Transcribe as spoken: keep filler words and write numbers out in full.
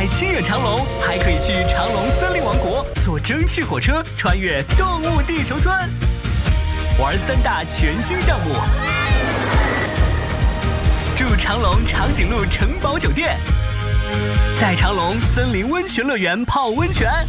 在亲远长隆，还可以去长隆森林王国坐蒸汽火车穿越动物地球村，玩三大全新项目。住长隆长颈鹿城堡酒店，在长隆森林温泉乐园泡温泉。